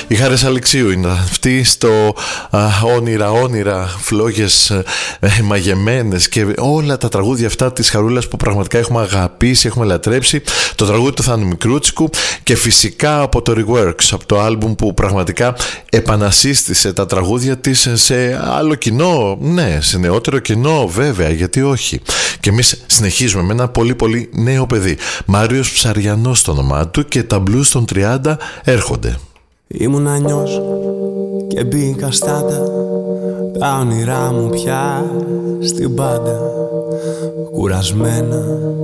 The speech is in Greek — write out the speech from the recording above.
Η Χάρης Αλεξίου είναι αυτή στο όνειρα, φλόγες μαγεμένες και όλα τα τραγούδια αυτά της Χαρούλας που πραγματικά έχουμε αγαπήσει, έχουμε λατρέψει. Το τραγούδι του Θάνου Μικρούτσικου και φυσικά από το Reworks, από το άλμπουμ που πραγματικά επανασύστησε τα τραγούδια της σε άλλο κοινό, ναι, σε νεότερο κοινό βέβαια, γιατί όχι. Και εμείς συνεχίζουμε με ένα πολύ πολύ νέο παιδί, Μάριος Ψαριανός το όνομά του, και τα blues των 30 έρχονται. Ήμουν ανιός και μπήκα στάντα, τα όνειρά μου πια στην πάντα, κουρασμένα